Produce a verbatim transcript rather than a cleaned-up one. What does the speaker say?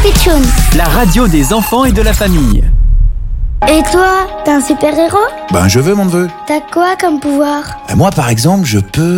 Pitchoun. La radio des enfants et de la famille. Et toi, t'es un super-héros? Ben je veux mon neveu. T'as quoi comme pouvoir? Ben, moi par exemple je peux...